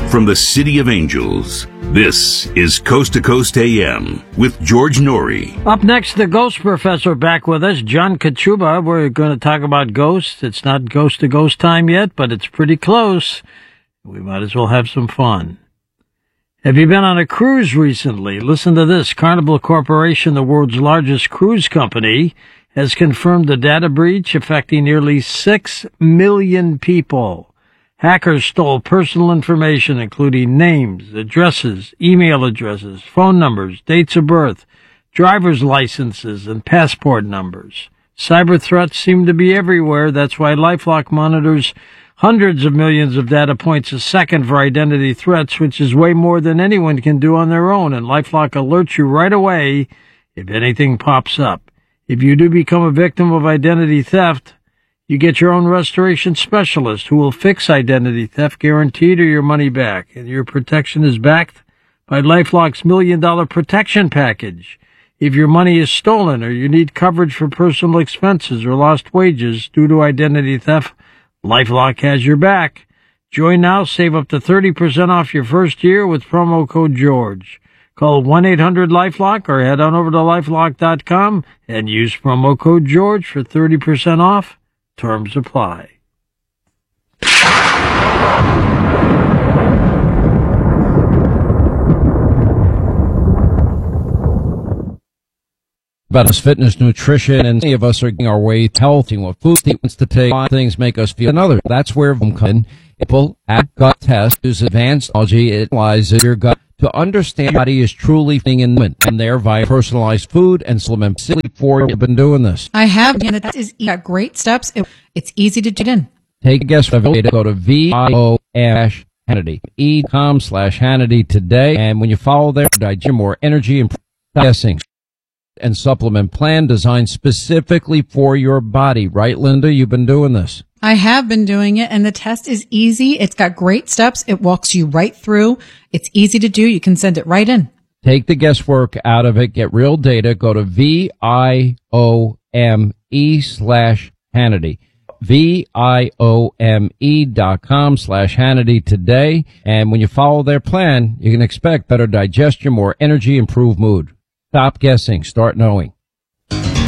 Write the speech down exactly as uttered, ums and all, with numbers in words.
From the City of Angels, this is Coast to Coast A M with George Norrie. Up next, the Ghost Professor back with us, John Kachuba. We're going to talk about ghosts. It's not Ghost to Ghost time yet, but it's pretty close. We might as well have some fun. Have you been on a cruise recently? Listen to this. Carnival Corporation, the world's largest cruise company, has confirmed a data breach affecting nearly six million people. Hackers stole personal information, including names, addresses, email addresses, phone numbers, dates of birth, driver's licenses, and passport numbers. Cyber threats seem to be everywhere. That's why LifeLock monitors hundreds of millions of data points a second for identity threats, which is way more than anyone can do on their own. And LifeLock alerts you right away if anything pops up. If you do become a victim of identity theft, you get your own restoration specialist who will fix identity theft, guaranteed, or your money back. And your protection is backed by LifeLock's Million Dollar Protection Package. If your money is stolen or you need coverage for personal expenses or lost wages due to identity theft, LifeLock has your back. Join now, save up to thirty percent off your first year with promo code George. Call one eight hundred LifeLock or head on over to lifelock dot com and use promo code George for thirty percent off. Terms apply. About us, fitness, nutrition, and many of us are getting our way to healthy. What food wants to take, things make us feel another. That's where we come in. People at Gut Test use advanced technology. It analyzes your gut to understand your body is truly feeling in the moment, and there via personalized food and supplement for you've been doing this. I have, and it is got great steps. It, it's easy to get in. Take a guess. Go to V I O dash Hannity, e dot com slash Hannity today, and when you follow there, digest more energy and guessing and supplement plan designed specifically for your body. Right, Linda? You've been doing this. I have been doing it, and the test is easy. It's got great steps. It walks you right through. It's easy to do. You can send it right in. Take the guesswork out of it. Get real data. Go to V I O M E slash Hannity. V I O M E dot com slash Hannity today. And when you follow their plan, you can expect better digestion, more energy, improved mood. Stop guessing. Start knowing.